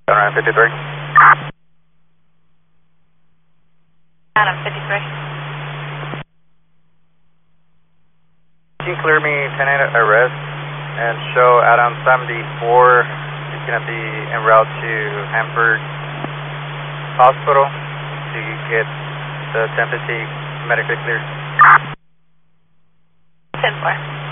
Around 53. Adam 53. Can you clear me 10-8 arrest and show Adam 74 he's going to be en route to Hamburg Hospital to get the 1050 medically cleared. 10-4.